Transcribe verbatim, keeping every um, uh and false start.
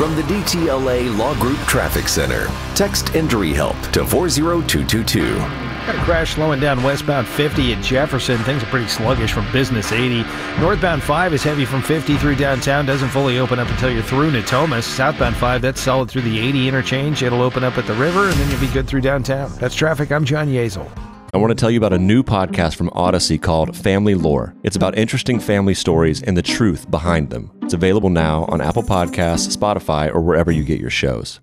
from the D T L A Law Group Traffic Center. Text Injury Help to four zero two two two. Got a crash slowing down westbound fifty at Jefferson. Things are pretty sluggish from Business eighty. Northbound five is heavy from fifty through downtown. Doesn't fully open up until you're through Natomas. Southbound five, that's solid through the eighty interchange. It'll open up at the river, and then you'll be good through downtown. That's traffic. I'm John Yezel. I want to tell you about a new podcast from Odyssey called Family Lore. It's about interesting family stories and the truth behind them. It's available now on Apple Podcasts, Spotify, or wherever you get your shows.